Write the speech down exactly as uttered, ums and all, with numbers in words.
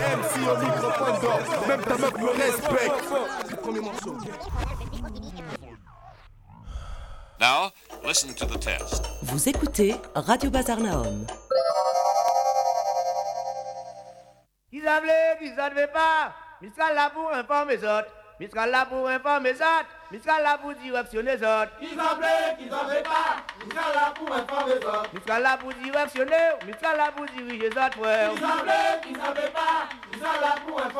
M C au microphone d'or. Même ta meuf me respecte. Premier morceau. Now, listen to the test. Vous écoutez Radio Bazar Naum. Qui savait, qui savait pas, Mistral là pour informer les autres. Mistral là pour informer les autres. Mistral là pour directionner les autres. Qui savait, qui savait pas, Mistral là pour informer les autres. Mistral là pour directionner, Mistral là pour diriger les autres, frère. Qui savait, qui savait pas, Mistral là pour informer